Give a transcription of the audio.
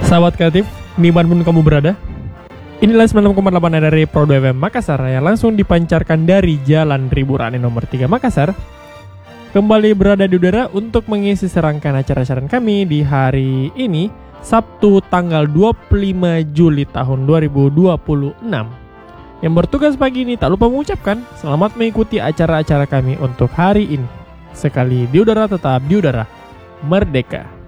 Sahabat kreatif, dimanapun kamu berada, inilah 96,8 dari Prodo FM Makassar yang langsung dipancarkan dari Jalan Ribu Rani nomor 3 Makassar. Kembali berada di udara untuk mengisi serangkaian acara-acara kami di hari ini, Sabtu tanggal 25 Juli tahun 2026. Yang bertugas pagi ini tak lupa mengucapkan selamat mengikuti acara-acara kami untuk hari ini. Sekali di udara tetap di udara, merdeka.